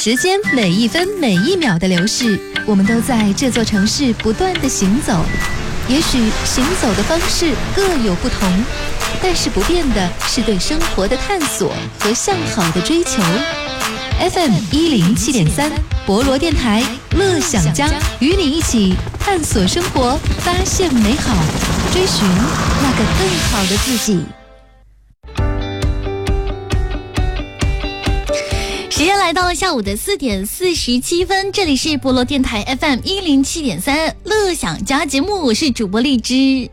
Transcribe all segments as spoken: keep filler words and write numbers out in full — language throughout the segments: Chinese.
时间每一分每一秒的流逝，我们都在这座城市不断的行走。也许行走的方式各有不同，但是不变的是对生活的探索和向好的追求。F M 一零七点三，博罗电台，乐享家，与你一起探索生活，发现美好，追寻那个更好的自己。 时间来到了下午的四点四十七分，这里是博罗电台 F M 一零七点三乐享家节目，我是主播荔枝。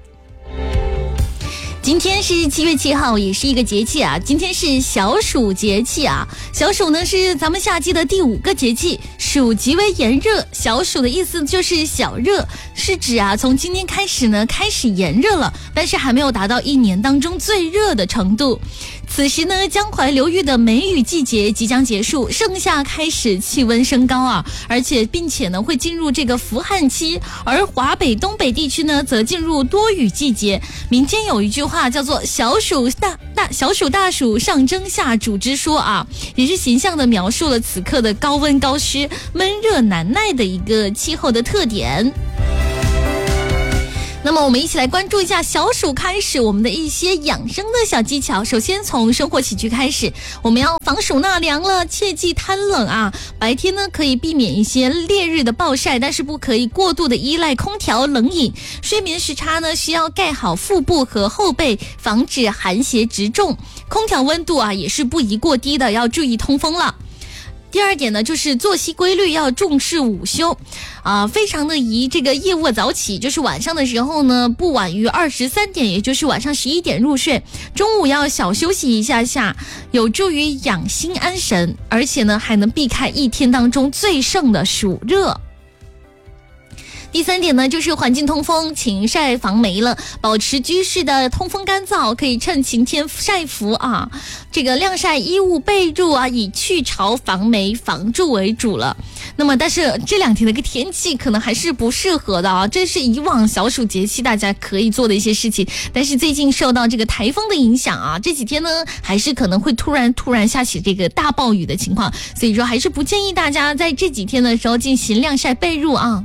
今天是七月七号，也是一个节气啊，今天是小暑节气啊。小暑呢是咱们夏季的第五个节气，暑极为炎热，小暑的意思就是小热，是指啊从今天开始呢开始炎热了，但是还没有达到一年当中最热的程度。此时呢，江淮流域的梅雨季节即将结束，盛夏开始气温升高啊，而且并且呢会进入这个伏旱期，而华北东北地区呢则进入多雨季节。民间有一句话叫做小暑大大小暑大暑上蒸下煮之说啊，也是形象的描述了此刻的高温高湿、闷热难耐的一个气候的特点。那么我们一起来关注一下小暑开始我们的一些养生的小技巧。首先从生活起居开始，我们要防暑纳凉了，切忌贪冷啊。白天呢可以避免一些烈日的暴晒，但是不可以过度的依赖空调冷饮。睡眠时差呢需要盖好腹部和后背，防止寒邪直中。空调温度啊也是不宜过低的，要注意通风了。第二点呢，就是作息规律，要重视午休啊、呃，非常的宜这个夜卧早起，就是晚上的时候呢，不晚于二十三点，也就是晚上十一点入睡，中午要小休息一下下，有助于养心安神，而且呢，还能避开一天当中最盛的暑热。第三点呢，就是环境通风，勤晒防霉了，保持居室的通风干燥，可以趁晴天晒服啊，这个晾晒衣物被褥啊，以去潮防霉防蛀为主了。那么但是这两天的一个天气可能还是不适合的啊，这是以往小暑节气大家可以做的一些事情，但是最近受到这个台风的影响啊，这几天呢还是可能会突然突然下起这个大暴雨的情况，所以说还是不建议大家在这几天的时候进行晾晒被褥啊。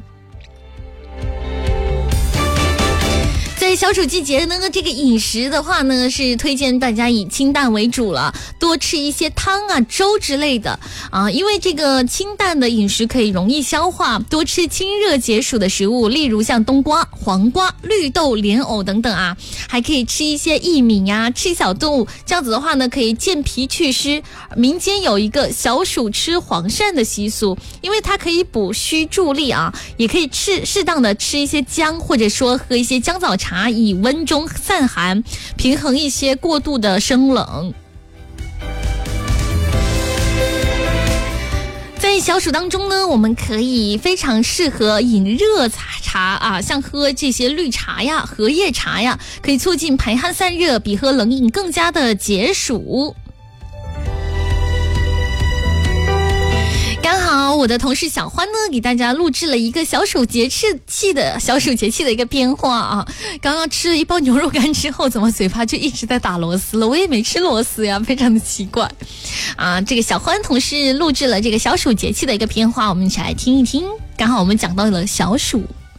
在小暑季节呢，这个饮食的话呢，是推荐大家以清淡为主了，多吃一些汤啊、粥之类的啊，因为这个清淡的饮食可以容易消化，多吃清热解暑的食物，例如像冬瓜、黄瓜、绿豆、莲藕等等啊，还可以吃一些薏米啊，吃小动物，这样子的话呢，可以健脾祛湿。民间有一个小暑吃黄鳝的习俗，因为它可以补虚助力啊，也可以吃适当的吃一些姜，或者说喝一些姜枣茶，以温中散寒，平衡一些过度的生冷。在小暑当中呢，我们可以非常适合饮热茶啊，像喝这些绿茶呀、荷叶茶呀，可以促进排汗散热，比喝冷饮更加的解暑。刚好我的同事小欢呢，给大家录制了一个小暑节气的小暑节气的一个变化啊。刚刚吃了一包牛肉干之后，怎么嘴巴就一直在打螺丝了？我也没吃螺丝呀，非常的奇怪啊。这个小欢同事录制了这个小暑节气的一个变化，我们一起来听一听。刚好我们讲到了小暑。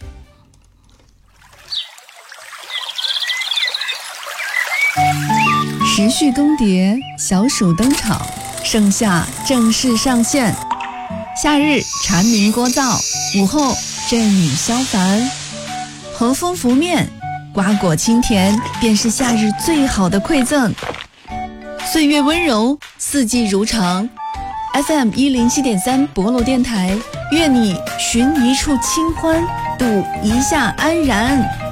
时序更迭，小暑登场，盛夏正式上线。夏日蝉鸣聒噪，午后阵雨消烦，和风拂面，瓜果清甜，便是夏日最好的馈赠。岁月温柔，四季如常。F M 一零七点三博罗电台，愿你寻一处清欢，度一夏安然。